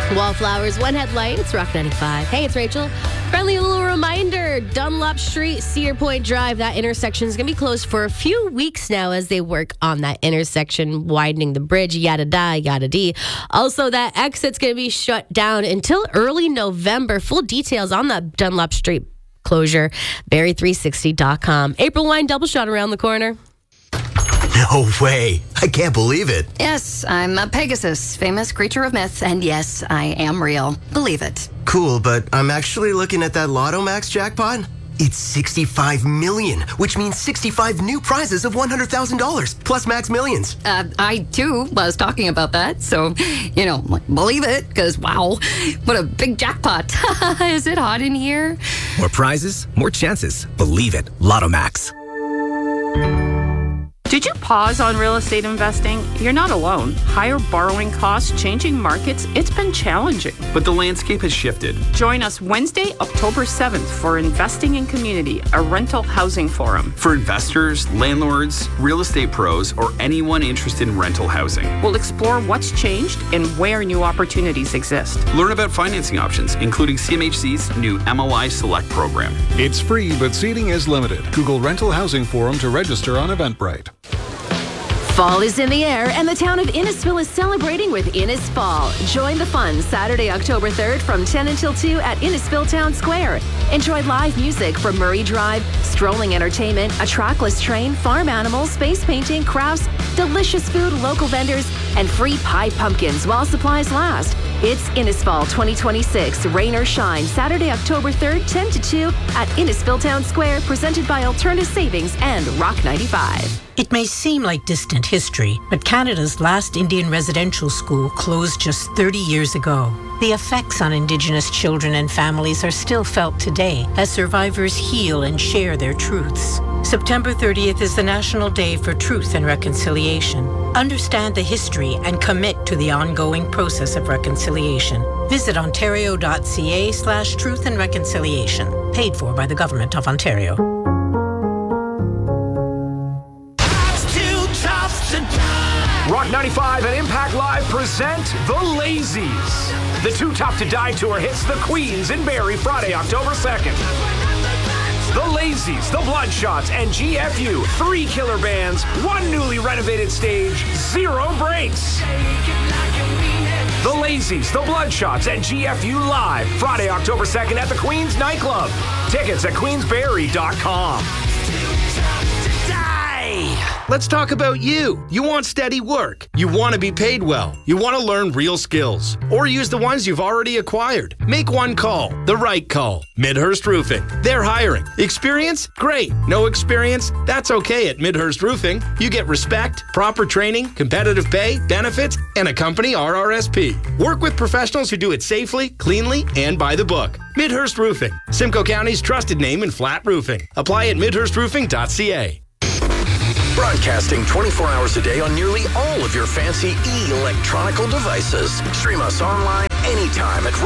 Wallflowers, One Headlight. It's Rock 95. Hey, it's Rachel. Friendly little reminder, Dunlop Street, Cedar Point Drive, that intersection is going to be closed for a few weeks now as they work on that intersection, widening the bridge, yada da, yada dee. Also, that exit's going to be shut down until early November. Full details on that Dunlop Street closure, Barrie360.com. April Wine double shot around the corner. No way. I can't believe it. Yes, I'm a Pegasus, famous creature of myth, and yes, I am real. Believe it. Cool, but I'm actually looking at that Lotto Max jackpot. It's 65 million, which means 65 new prizes of $100,000 plus Max Millions. I too was talking about that, so, believe it, because wow, what a big jackpot. Is it hot in here? More prizes, more chances. Believe it. Lotto Max. Did you pause on real estate investing? You're not alone. Higher borrowing costs, changing markets, it's been challenging. But the landscape has shifted. Join us Wednesday, October 7th for Investing in Community, a rental housing forum. For investors, landlords, real estate pros, or anyone interested in rental housing. We'll explore what's changed and where new opportunities exist. Learn about financing options, including CMHC's new MLI Select program. It's free, but seating is limited. Google Rental Housing Forum to register on Eventbrite. Fall is in the air, and the town of Innisfil is celebrating with Innis Fall. Join the fun Saturday, October 3rd from 10 until 2 at Innisfil Town Square. Enjoy live music from Murray Drive, strolling entertainment, a trackless train, farm animals, space painting, crafts, delicious food, local vendors, and free pie pumpkins while supplies last. It's Innisfall 2026, rain or shine, Saturday, October 3rd, 10 to 2 at Innisfil Town Square, presented by Alternative Savings and Rock 95. It may seem like distant history, but Canada's last Indian residential school closed just 30 years ago. The effects on Indigenous children and families are still felt today as survivors heal and share their truths. September 30th is the National Day for Truth and Reconciliation. Understand the history and commit to the ongoing process of reconciliation. Visit ontario.ca/truth and reconciliation. Paid for by the Government of Ontario. Rock 95 and Impact Live present The Lazies. The Too Tough to Die tour hits the Queens in Barrie Friday, October 2nd. The Lazies, The Bloodshots, and GFU. 3 killer bands, 1 newly renovated stage, 0 breaks. The Lazies, The Bloodshots, and GFU live Friday, October 2nd at the Queens Nightclub. Tickets at queensbarrie.com. Let's talk about you. You want steady work. You want to be paid well. You want to learn real skills. Or use the ones you've already acquired. Make one call. The right call. Midhurst Roofing. They're hiring. Experience? Great. No experience? That's okay at Midhurst Roofing. You get respect, proper training, competitive pay, benefits, and a company RRSP. Work with professionals who do it safely, cleanly, and by the book. Midhurst Roofing. Simcoe County's trusted name in flat roofing. Apply at midhurstroofing.ca. Broadcasting 24 hours a day on nearly all of your fancy electronical devices. Stream us online anytime at